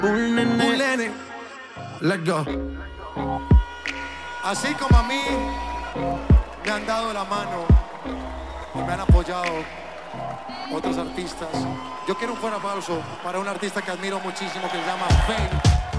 Un nene. Let's go. Así como a mí me han dado la mano y me han apoyado otros artistas, yo quiero un fuerte aplauso para un artista que admiro muchísimo que se llama Feid.